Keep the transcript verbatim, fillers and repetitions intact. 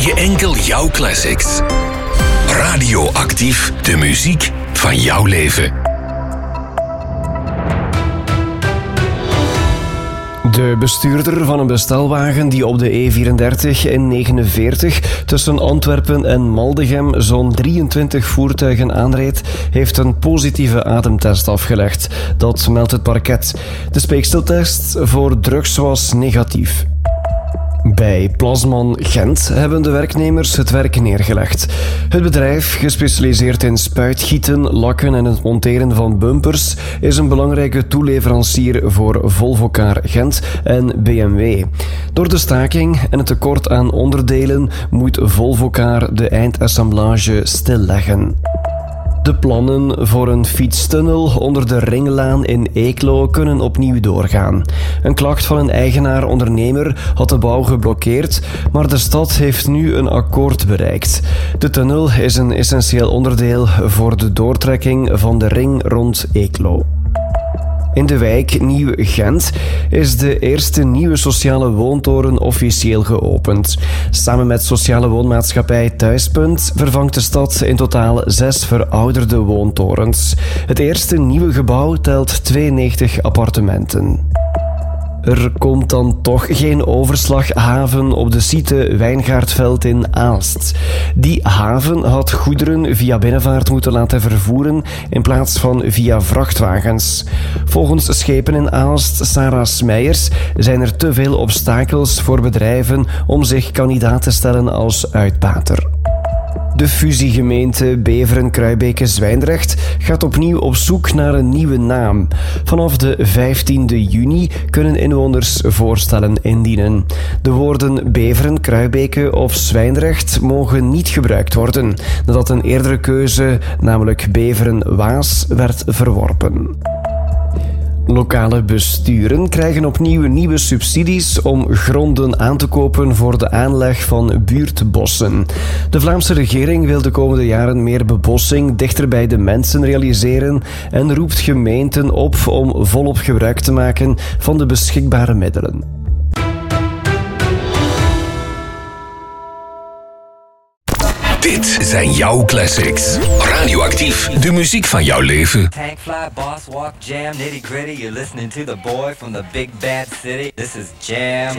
je enkel jouw classics. Radioactief, de muziek van jouw leven. De bestuurder van een bestelwagen die op de E vierendertig en negenenveertig tussen Antwerpen en Maldegem zo'n drieëntwintig voertuigen aanreed, heeft een positieve ademtest afgelegd. Dat meldt het parket. De speeksteltest voor drugs was negatief. Bij Plasman Gent hebben de werknemers het werk neergelegd. Het bedrijf, gespecialiseerd in spuitgieten, lakken en het monteren van bumpers, is een belangrijke toeleverancier voor Volvocar Gent en B M W. Door de staking en het tekort aan onderdelen moet Volvocar de eindassemblage stilleggen. De plannen voor een fietstunnel onder de Ringlaan in Eeklo kunnen opnieuw doorgaan. Een klacht van een eigenaar-ondernemer had de bouw geblokkeerd, maar de stad heeft nu een akkoord bereikt. De tunnel is een essentieel onderdeel voor de doortrekking van de ring rond Eeklo. In de wijk Nieuw-Gent is de eerste nieuwe sociale woontoren officieel geopend. Samen met sociale woonmaatschappij Thuispunt vervangt de stad in totaal zes verouderde woontorens. Het eerste nieuwe gebouw telt tweeënnegentig appartementen. Er komt dan toch geen overslaghaven op de site Wijngaardveld in Aalst. Die haven had goederen via binnenvaart moeten laten vervoeren in plaats van via vrachtwagens. Volgens Schepen in Aalst, Sarah Smeijers, zijn er te veel obstakels voor bedrijven om zich kandidaat te stellen als uitbater. De fusiegemeente Beveren-Kruibeke-Zwijndrecht gaat opnieuw op zoek naar een nieuwe naam. Vanaf de vijftiende juni kunnen inwoners voorstellen indienen. De woorden Beveren, Kruibeke of Zwijndrecht mogen niet gebruikt worden, nadat een eerdere keuze, namelijk Beveren-Waas, werd verworpen. Lokale besturen krijgen opnieuw nieuwe subsidies om gronden aan te kopen voor de aanleg van buurtbossen. De Vlaamse regering wil de komende jaren meer bebossing dichter bij de mensen realiseren en roept gemeenten op om volop gebruik te maken van de beschikbare middelen. Dit zijn jouw classics. Radioactief, de muziek van jouw leven. Tank fly, boss walk, jam, nitty gritty. You're listening to the boy from the big bad city. This is Jam.